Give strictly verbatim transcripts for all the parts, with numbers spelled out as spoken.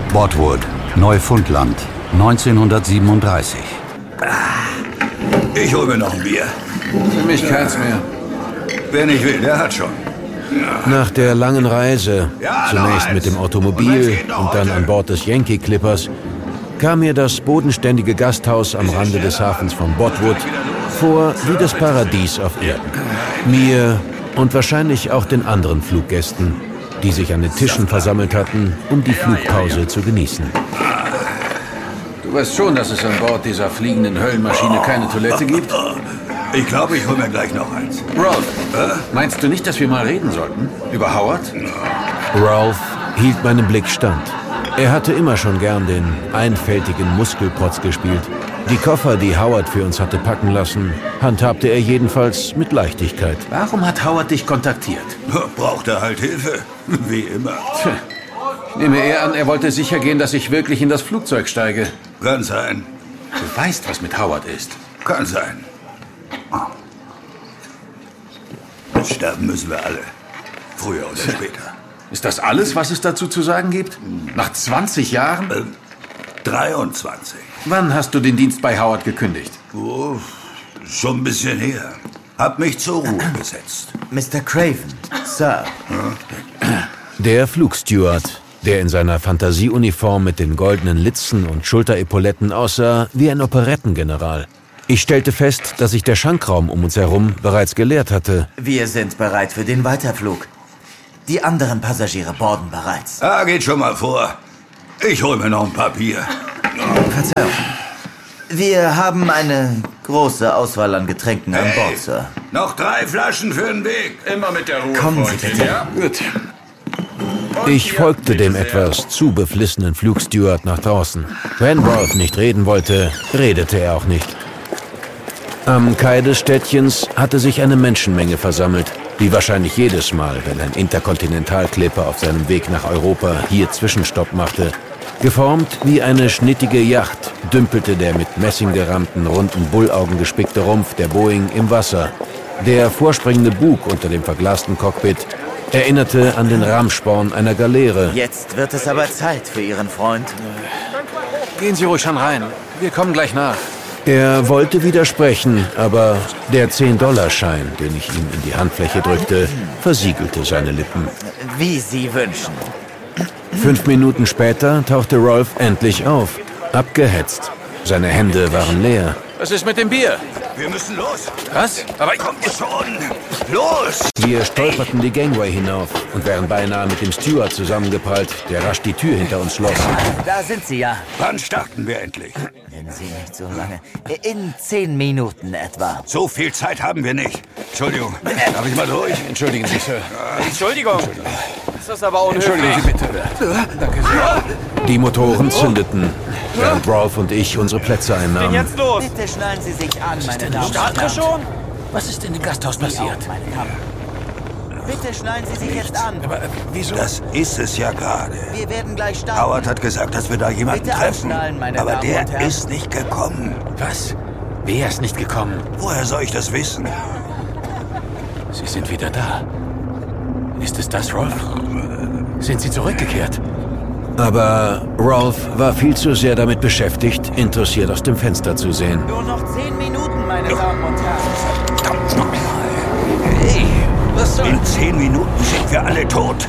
Botwood, Neufundland, neunzehnhundertsiebenunddreißig. Ich hol mir noch ein Bier. Für mich keins mehr. Wer nicht will, der hat schon. Nach der langen Reise, Ja, zunächst mit dem Automobil und dann an Bord des Yankee Clippers, kam mir das bodenständige Gasthaus am Rande des Hafens von Botwood vor wie das Paradies auf Erden. Mir und wahrscheinlich auch den anderen Fluggästen, die sich an den Tischen versammelt hatten, um die Flugpause zu genießen. Du weißt schon, dass es an Bord dieser fliegenden Höllenmaschine keine Toilette gibt? Ich glaube, ich hol mir gleich noch eins. Ralph, äh? meinst du nicht, dass wir mal reden sollten? Über Howard? Ralph hielt meinem Blick stand. Er hatte immer schon gern den einfältigen Muskelprotz gespielt. Die Koffer, die Howard für uns hatte packen lassen, handhabte er jedenfalls mit Leichtigkeit. Warum hat Howard dich kontaktiert? Braucht er halt Hilfe. Wie immer. Tja, ich nehme eher an, er wollte sicher gehen, dass ich wirklich in das Flugzeug steige. Kann sein. Du weißt, was mit Howard ist. Kann sein. Sterben müssen wir alle. Früher oder später. Ist das alles, was es dazu zu sagen gibt? Nach zwanzig Jahren? Äh, dreiundzwanzig. Wann hast du den Dienst bei Howard gekündigt? Oh, schon ein bisschen her. Hab mich zur Ruhe gesetzt. Mister Craven, Sir. Der Flugsteward, der in seiner Fantasieuniform mit den goldenen Litzen und Schulterepauletten aussah wie ein Operettengeneral. Ich stellte fest, dass sich der Schankraum um uns herum bereits geleert hatte. Wir sind bereit für den Weiterflug. Die anderen Passagiere borden bereits. Ah, geht schon mal vor. Ich hol mir noch ein paar Bier. Verzeihung. Wir haben eine große Auswahl an Getränken an Hey, Bord, Sir. noch drei Flaschen für den Weg. Immer mit der Ruhe, Kommen Sie bitte. Ja? Gut. Ich folgte dem etwas zu beflissenen Flugsteward nach draußen. Wenn Ralph nicht reden wollte, redete er auch nicht. Am Kai des Städtchens hatte sich eine Menschenmenge versammelt, wie wahrscheinlich jedes Mal, wenn ein Interkontinentalklipper auf seinem Weg nach Europa hier Zwischenstopp machte. Geformt wie eine schnittige Yacht dümpelte der mit Messing gerammten, runden Bullaugen gespickte Rumpf der Boeing im Wasser. Der vorspringende Bug unter dem verglasten Cockpit erinnerte an den Rahmsporn einer Galeere. Jetzt wird es aber Zeit für Ihren Freund. Gehen Sie ruhig schon rein. Wir kommen gleich nach. Er wollte widersprechen, aber der zehn-Dollar-Schein, den ich ihm in die Handfläche drückte, versiegelte seine Lippen. Wie Sie wünschen. Fünf Minuten später tauchte Ralph endlich auf, abgehetzt. Seine Hände waren leer. Was ist mit dem Bier? Wir müssen los. Was? Aber Kommt schon. Los. Wir stolperten die Gangway hinauf und wären beinahe mit dem Steward zusammengeprallt, der rasch die Tür hinter uns schloss. Da sind Sie ja. Wann starten wir endlich? Nennen Sie nicht so lange. In zehn Minuten etwa. So viel Zeit haben wir nicht. Entschuldigung. Darf ich mal durch? entschuldigen Sie, Sir. Entschuldigung. Das ist aber unhöflich. Entschuldigen Sie bitte. Danke sehr. Die Motoren zündeten, während Ralph und ich unsere Plätze einnahmen. Jetzt los. Bitte schnallen Sie sich an, meine Damen und Starten wir Herren. schon? Was ist in dem Gasthaus Sie auch, passiert? meine Damen. Bitte schnallen Sie sich jetzt an. Aber äh, wieso? Das ist es ja gerade. Wir werden gleich starten. Howard hat gesagt, dass wir da jemanden Bitte treffen. anschnallen, meine Aber Damen der und Herren. ist nicht gekommen. Was? Wer ist nicht gekommen? Woher soll ich das wissen? Sie sind wieder da. Ist es das, Ralph? Sind Sie zurückgekehrt? Aber Ralph war viel zu sehr damit beschäftigt, interessiert aus dem Fenster zu sehen. Nur noch zehn Minuten, meine Damen und Herren. Verdammt nochmal. Hey, Was soll... in zehn Minuten sind wir alle tot.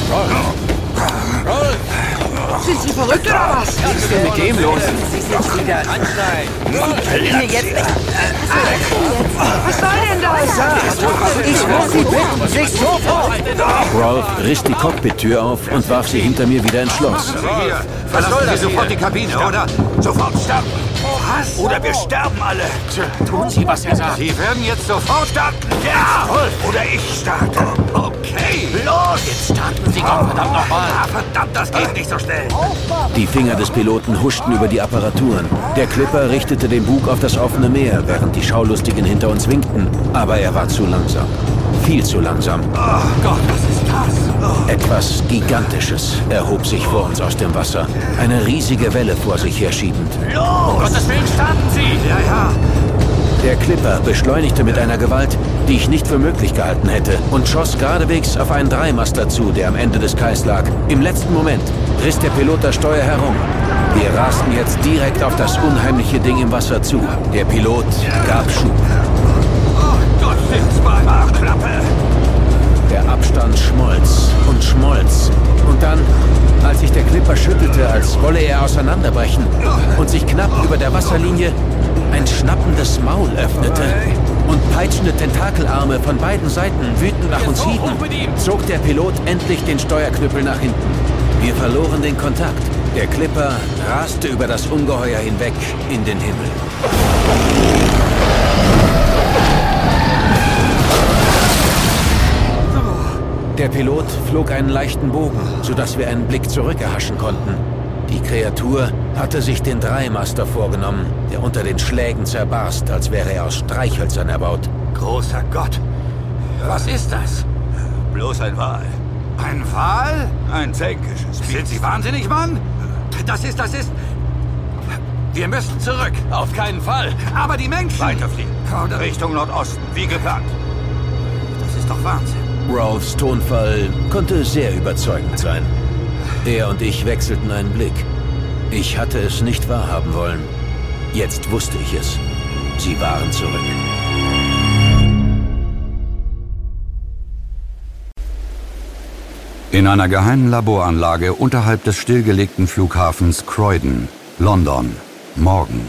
Sind Sie verrückt oder was? Was ist denn mit dem los? Sie sind wieder hier jetzt nicht. Was soll denn das? Ich muss Sie bitten, sich sofort. Ralph riss die Cockpit-Tür auf und warf sie hinter mir wieder ins Schloss. Was soll das? Sofort die Kabine, oder? Sofort starten. Was? Oder wir sterben alle. Tun Sie, was er sagt. Sie werden jetzt sofort starten. Ja! Oder ich starte. Okay. Los! Jetzt Starten Sie Gott verdammt nochmal. Ah, verdammt, das geht nicht so schnell. Die Finger des Piloten huschten über die Apparaturen. Der Clipper richtete den Bug auf das offene Meer, während die Schaulustigen hinter uns winkten. Aber er war zu langsam. Viel zu langsam. Oh Gott, was ist das? Etwas Gigantisches erhob sich vor uns aus dem Wasser. Eine riesige Welle vor sich herschiebend. Los! Gottes Willen, starten Sie! Ja, ja. Der Clipper beschleunigte mit einer Gewalt, die ich nicht für möglich gehalten hätte, und schoss geradewegs auf einen Dreimaster zu, der am Ende des Kais lag. Im letzten Moment riss der Pilot das Steuer herum. Wir rasten jetzt direkt auf das unheimliche Ding im Wasser zu. Der Pilot gab Schub. Oh Gott, jetzt mal. Ach, Klappe. Der Abstand schmolz und schmolz. Und dann, als sich der Clipper schüttelte, als wolle er auseinanderbrechen und sich knapp über der Wasserlinie ein schnappendes Maul öffnete und peitschende Tentakelarme von beiden Seiten wütend nach uns hielten, zog der Pilot endlich den Steuerknüppel nach hinten. Wir verloren den Kontakt. Der Clipper raste über das Ungeheuer hinweg in den Himmel. Der Pilot flog einen leichten Bogen, sodass wir einen Blick zurück erhaschen konnten. Die Kreatur hatte sich den Dreimaster vorgenommen, der unter den Schlägen zerbarst, als wäre er aus Streichhölzern erbaut. Großer Gott. Was ist das? Bloß ein Wal. Ein Wal? Ein zänkisches. Sind Sie wahnsinnig, Mann? Das ist, das ist... Wir müssen zurück. Auf keinen Fall. Aber die Menschen... Weiterfliegen. Richtung Nordosten, wie geplant. Das ist doch Wahnsinn. Rolfs Tonfall konnte sehr überzeugend sein. Er und ich wechselten einen Blick. Ich hatte es nicht wahrhaben wollen. Jetzt wusste ich es. Sie waren zurück. In einer geheimen Laboranlage unterhalb des stillgelegten Flughafens Croydon, London. Morgen.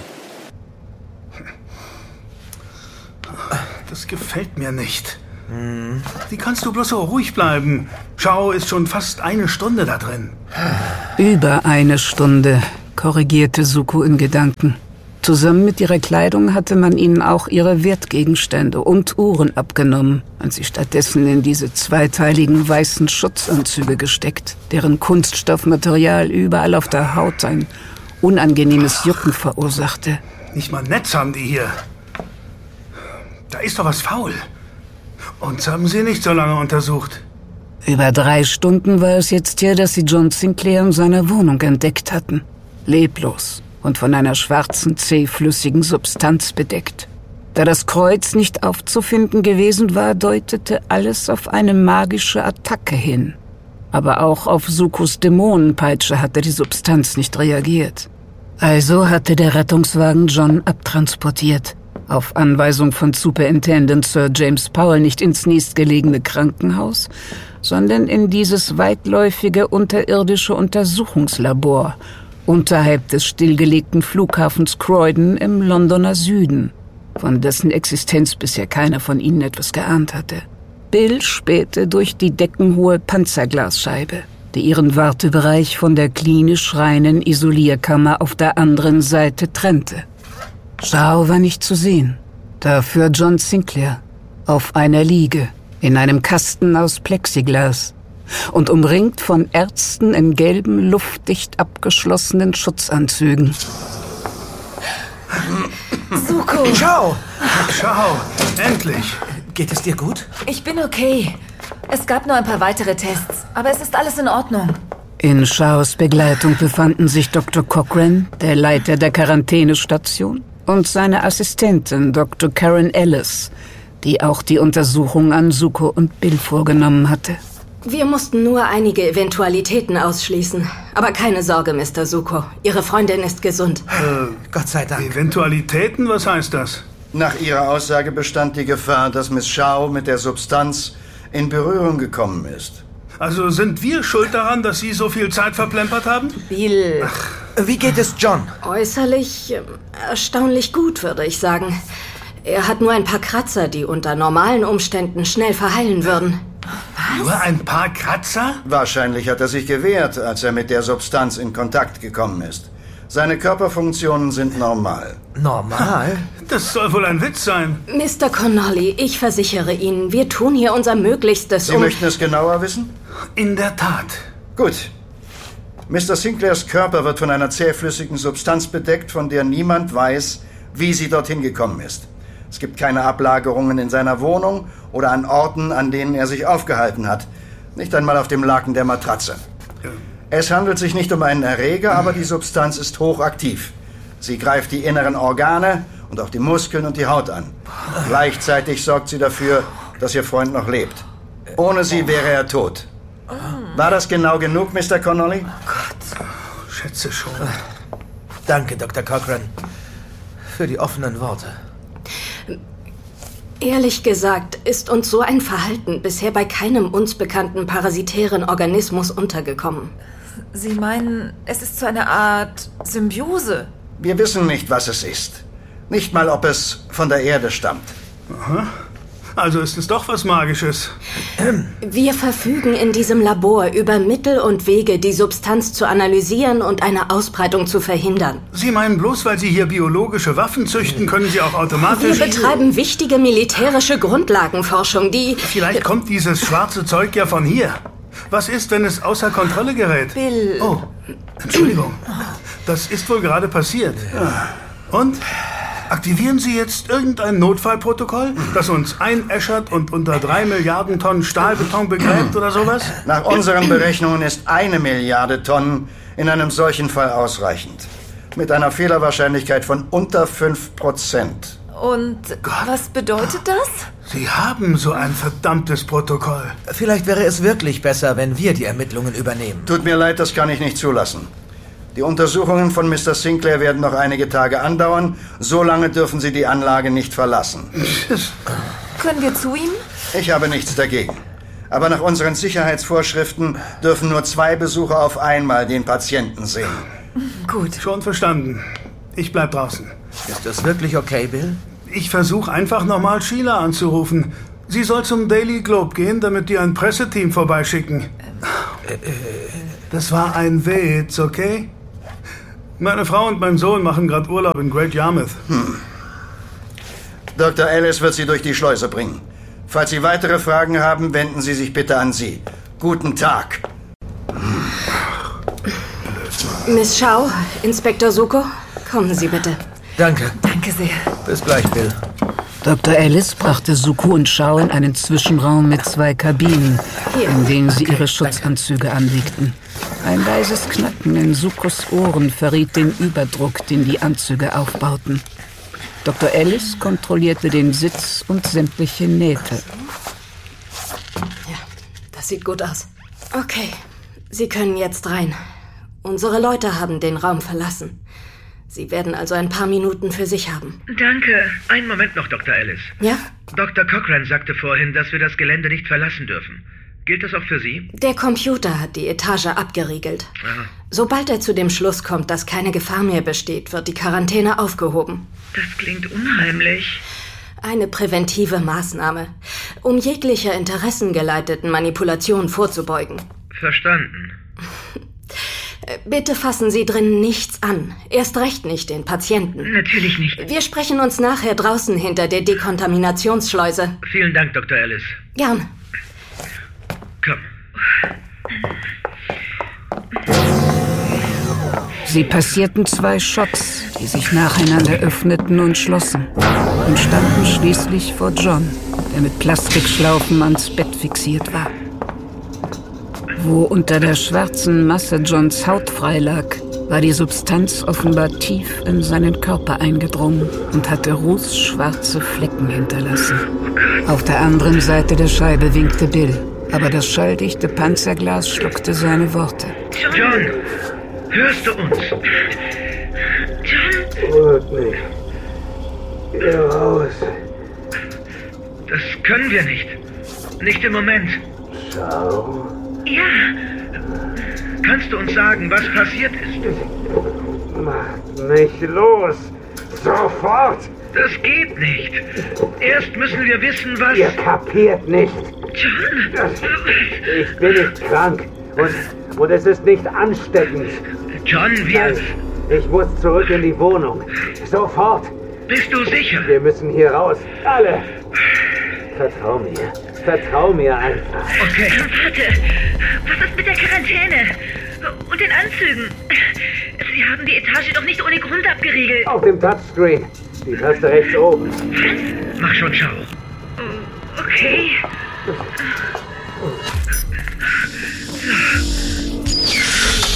Das gefällt mir nicht. Wie kannst du bloß so ruhig bleiben? Shao ist schon fast eine Stunde da drin. Über eine Stunde, korrigierte Zuko in Gedanken. Zusammen mit ihrer Kleidung hatte man ihnen auch ihre Wertgegenstände und Uhren abgenommen und sie stattdessen in diese zweiteiligen weißen Schutzanzüge gesteckt, deren Kunststoffmaterial überall auf der Haut ein unangenehmes Jucken verursachte. Nicht mal Netz haben die hier. Da ist doch was faul. Uns haben sie nicht so lange untersucht. Über drei Stunden war es jetzt her, dass sie John Sinclair in seiner Wohnung entdeckt hatten. Leblos und von einer schwarzen, zähflüssigen Substanz bedeckt. Da das Kreuz nicht aufzufinden gewesen war, deutete alles auf eine magische Attacke hin. Aber auch auf Sukos Dämonenpeitsche hatte die Substanz nicht reagiert. Also hatte der Rettungswagen John abtransportiert. Auf Anweisung von Superintendent Sir James Powell nicht ins nächstgelegene Krankenhaus, sondern in dieses weitläufige unterirdische Untersuchungslabor unterhalb des stillgelegten Flughafens Croydon im Londoner Süden, von dessen Existenz bisher keiner von ihnen etwas geahnt hatte. Bill spähte durch die deckenhohe Panzerglasscheibe, die ihren Wartebereich von der klinisch reinen Isolierkammer auf der anderen Seite trennte. Shao war nicht zu sehen. Dafür John Sinclair. Auf einer Liege, in einem Kasten aus Plexiglas. Und umringt von Ärzten in gelben, luftdicht abgeschlossenen Schutzanzügen. Zuko! Shao! Shao, endlich! Geht es dir gut? Ich bin okay. Es gab nur ein paar weitere Tests, aber es ist alles in Ordnung. In Shaos Begleitung befanden sich Doktor Cochran, der Leiter der Quarantänestation, und seine Assistentin Doktor Karen Ellis, die auch die Untersuchung an Zuko und Bill vorgenommen hatte. Wir mussten nur einige Eventualitäten ausschließen. Aber keine Sorge, Mister Zuko. Ihre Freundin ist gesund. Äh, Gott sei Dank. Eventualitäten, was heißt das? Nach ihrer Aussage bestand die Gefahr, dass Miss Shao mit der Substanz in Berührung gekommen ist. Also sind wir schuld daran, dass Sie so viel Zeit verplempert haben? Bill. Ach, wie geht es John? Äußerlich äh, erstaunlich gut, würde ich sagen. Er hat nur ein paar Kratzer, die unter normalen Umständen schnell verheilen würden. Was? Nur ein paar Kratzer? Wahrscheinlich hat er sich gewehrt, als er mit der Substanz in Kontakt gekommen ist. Seine Körperfunktionen sind normal. Normal? Das soll wohl ein Witz sein. Mister Connolly, ich versichere Ihnen, wir tun hier unser Möglichstes, Sie um... möchten es genauer wissen? In der Tat. Gut. Mister Sinclairs Körper wird von einer zähflüssigen Substanz bedeckt, von der niemand weiß, wie sie dorthin gekommen ist. Es gibt keine Ablagerungen in seiner Wohnung oder an Orten, an denen er sich aufgehalten hat. Nicht einmal auf dem Laken der Matratze. Es handelt sich nicht um einen Erreger, aber die Substanz ist hochaktiv. Sie greift die inneren Organe und auch die Muskeln und die Haut an. Gleichzeitig sorgt sie dafür, dass Ihr Freund noch lebt. Ohne sie wäre er tot. War das genau genug, Mister Connolly? Oh Gott. Schätze schon. Danke, Doktor Cochran, für die offenen Worte. Ehrlich gesagt ist uns so ein Verhalten bisher bei keinem uns bekannten parasitären Organismus untergekommen. Sie meinen, es ist so eine Art Symbiose? Wir wissen nicht, was es ist. Nicht mal, ob es von der Erde stammt. Aha. Also ist es doch was Magisches. Wir verfügen in diesem Labor über Mittel und Wege, die Substanz zu analysieren und eine Ausbreitung zu verhindern. Sie meinen, bloß weil Sie hier biologische Waffen züchten, können Sie auch automatisch... Wir betreiben wichtige militärische Grundlagenforschung, die... Vielleicht kommt dieses schwarze Zeug ja von hier. Was ist, wenn es außer Kontrolle gerät? Bill... Oh, Entschuldigung. Das ist wohl gerade passiert. Und? Aktivieren Sie jetzt irgendein Notfallprotokoll, das uns einäschert und unter drei Milliarden Tonnen Stahlbeton begräbt oder sowas? Nach unseren Berechnungen ist eine Milliarde Tonnen in einem solchen Fall ausreichend. Mit einer Fehlerwahrscheinlichkeit von unter fünf Prozent. Und was bedeutet das? Sie haben so ein verdammtes Protokoll. Vielleicht wäre es wirklich besser, wenn wir die Ermittlungen übernehmen. Tut mir leid, das kann ich nicht zulassen. Die Untersuchungen von Mister Sinclair werden noch einige Tage andauern. So lange dürfen Sie die Anlage nicht verlassen. Können wir zu ihm? Ich habe nichts dagegen. Aber nach unseren Sicherheitsvorschriften dürfen nur zwei Besucher auf einmal den Patienten sehen. Gut. Schon verstanden. Ich bleib draußen. Ist das wirklich okay, Bill? Ich versuche einfach nochmal Sheila anzurufen. Sie soll zum Daily Globe gehen, damit die ein Presseteam vorbeischicken. Das war ein Witz, okay? Meine Frau und mein Sohn machen gerade Urlaub in Great Yarmouth. Hm. Doktor Ellis wird Sie durch die Schleuse bringen. Falls Sie weitere Fragen haben, wenden Sie sich bitte an Sie. Guten Tag. Miss Shaw, Inspektor Suko, kommen Sie bitte. Danke. Danke sehr. Bis gleich, Bill. Doktor Ellis brachte Suko und Shaw in einen Zwischenraum mit zwei Kabinen, in denen sie ihre Schutzanzüge anlegten. Ein leises Knacken in Sukos Ohren verriet den Überdruck, den die Anzüge aufbauten. Doktor Ellis kontrollierte den Sitz und sämtliche Nähte. Ja, das sieht gut aus. Okay, Sie können jetzt rein. Unsere Leute haben den Raum verlassen. Sie werden also ein paar Minuten für sich haben. Danke. Einen Moment noch, Doktor Ellis. Ja? Doktor Cochran sagte vorhin, dass wir das Gelände nicht verlassen dürfen. Gilt das auch für Sie? Der Computer hat die Etage abgeriegelt. Aha. Sobald er zu dem Schluss kommt, dass keine Gefahr mehr besteht, wird die Quarantäne aufgehoben. Das klingt unheimlich. Eine präventive Maßnahme, um jeglicher interessengeleiteten Manipulation vorzubeugen. Verstanden. Bitte fassen Sie drinnen nichts an. Erst recht nicht den Patienten. Natürlich nicht. Wir sprechen uns nachher draußen hinter der Dekontaminationsschleuse. Vielen Dank, Doktor Ellis. Gern. Komm. Sie passierten zwei Schotts, die sich nacheinander öffneten und schlossen, und standen schließlich vor John, der mit Plastikschlaufen ans Bett fixiert war. Wo unter der schwarzen Masse Johns Haut freilag, war die Substanz offenbar tief in seinen Körper eingedrungen und hatte rußschwarze Flecken hinterlassen. Auf der anderen Seite der Scheibe winkte Bill, aber das schalldichte Panzerglas schluckte seine Worte. John, hörst du uns? John? Holt mich. Geh raus. Das können wir nicht. Nicht im Moment. Schau. Ja. Kannst du uns sagen, was passiert ist? Macht mich los. Sofort. Das geht nicht. Erst müssen wir wissen, was... Ihr kapiert nicht. John? Das, ich bin nicht krank. Und, und es ist nicht ansteckend. John, wir... Nein, ich muss zurück in die Wohnung. Sofort. Bist du sicher? Wir müssen hier raus. Alle. Vertrau mir. Vertrau mir einfach. Okay. Warte. Was ist mit der Quarantäne? Und den Anzügen? Sie haben die Etage doch nicht ohne Grund abgeriegelt. Auf dem Touchscreen. Die Taste rechts oben. Was? Mach schon, schau. Okay.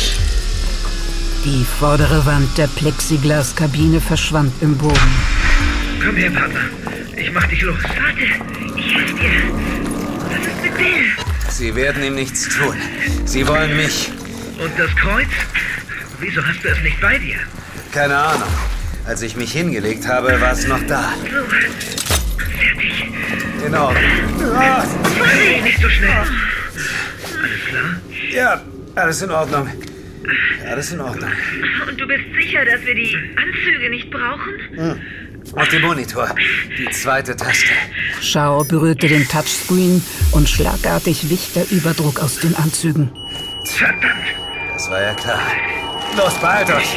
Die vordere Wand der Plexiglaskabine verschwand im Boden. Komm her, Partner. Ich mach dich los. Warte, ich helfe dir. Was ist mit Bill? Sie werden ihm nichts tun. Sie wollen mich. Und das Kreuz? Wieso hast du es nicht bei dir? Keine Ahnung. Als ich mich hingelegt habe, war es noch da. So. Fertig. In Ordnung. Ah. Hey, nicht so schnell. Alles klar? Ja, alles in Ordnung. Alles in Ordnung. Und du bist sicher, dass wir die Anzüge nicht brauchen? Hm. Auf dem Monitor. Die zweite Taste. Shaw berührte den Touchscreen und schlagartig wich der Überdruck aus den Anzügen. Verdammt! Das war ja klar. Los, beeilt euch!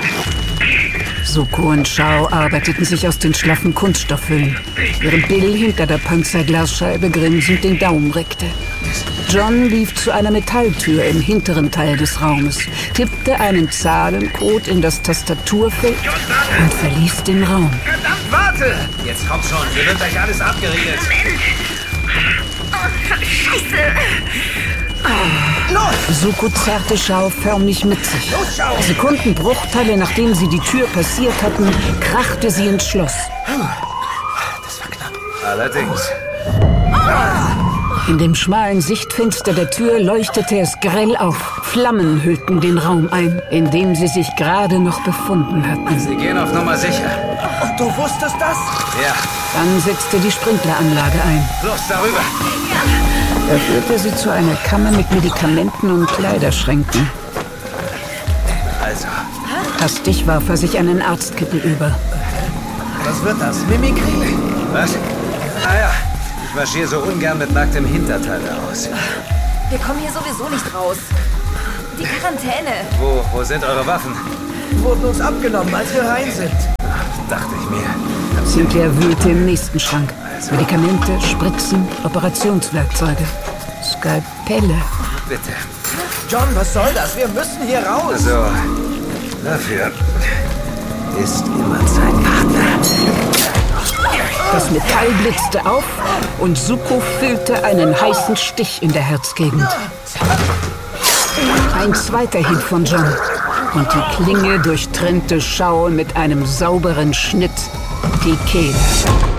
Suko und Shaw arbeiteten sich aus den schlaffen Kunststoffhüllen, während Bill hinter der Panzerglasscheibe grinsend den Daumen reckte. John lief zu einer Metalltür im hinteren Teil des Raumes, tippte einen Zahlencode in das Tastaturfeld und verließ den Raum. Verdammt, warte! Jetzt kommt schon, hier wird gleich alles abgeriegelt. Moment! Oh, Scheiße! Los! Suko zerrte Shaw förmlich mit sich. Sekundenbruchteile nachdem sie die Tür passiert hatten, krachte sie ins Schloss. Das war knapp. Allerdings. In dem schmalen Sichtfenster der Tür leuchtete es grell auf. Flammen hüllten den Raum ein, in dem sie sich gerade noch befunden hatten. Sie gehen auf Nummer sicher. Und du wusstest das? Ja. Dann setzte die Sprinkleranlage ein. Los, darüber. Er führte sie zu einer Kammer mit Medikamenten und Kleiderschränken. Also. Hastig warf er sich einen Arztkittel über. Was wird das? Mimikry? Was? Ah ja. Ich marschiere so ungern mit nacktem Hinterteil aus. Wir kommen hier sowieso nicht raus. Die Quarantäne. Wo, wo sind eure Waffen? Wurden uns abgenommen, als wir rein sind. Dachte ich mir. Sinclair wühlte im nächsten Schrank. Medikamente, Spritzen, Operationswerkzeuge, Skalpelle. Bitte. John, was soll das? Wir müssen hier raus. Also, dafür ist immer Zeit, Partner. Das Metall blitzte auf und Suko fühlte einen heißen Stich in der Herzgegend. Ein zweiter Hieb von John und die Klinge durchtrennte Shaw mit einem sauberen Schnitt die Kehle.